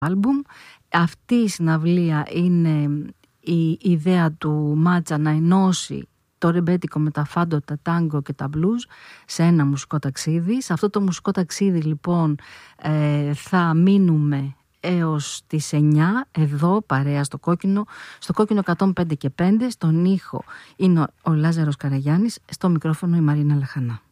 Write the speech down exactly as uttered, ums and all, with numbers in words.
άλμπουμ. Αυτή η συναυλία είναι η ιδέα του Μάτσα να ενώσει το ρεμπέτικο με τα φάντο, τα τάγκο και τα μπλουζ σε ένα μουσικό ταξίδι. Σε αυτό το μουσικό ταξίδι λοιπόν ε, θα μείνουμε έως τις εννιά εδώ παρέα στο Κόκκινο, στο Κόκκινο εκατόν πέντε και πέντε. Στον ήχο είναι ο Λάζαρος Καραγιάννης, στο μικρόφωνο η Μαρίνα Λαχανά.